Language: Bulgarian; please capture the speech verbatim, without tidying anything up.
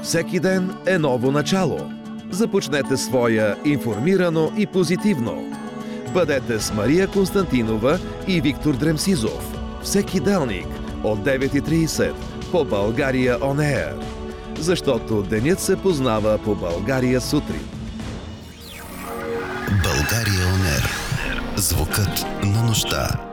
Всеки ден е ново начало. Започнете своя информирано и позитивно. Бъдете с Мария Константинова и Виктор Дремсизов. Всеки делник от девет и трийсет по България Он Еър. Защото денят се познава по България сутрин. България Он Еър. Звукът на нощта.